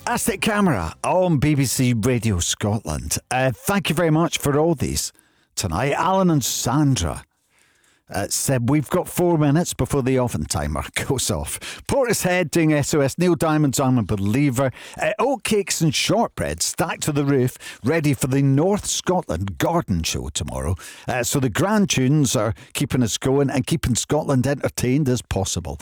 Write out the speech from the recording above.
Asset Camera on BBC Radio Scotland. Thank you very much for all these tonight. Alan and Sandra said we've got 4 minutes before the oven timer goes off. Portishead doing SOS. Neil Diamond's I'm a Believer. Oatcakes and shortbread stacked to the roof, ready for the North Scotland Garden Show tomorrow. So the grand tunes are keeping us going and keeping Scotland entertained as possible.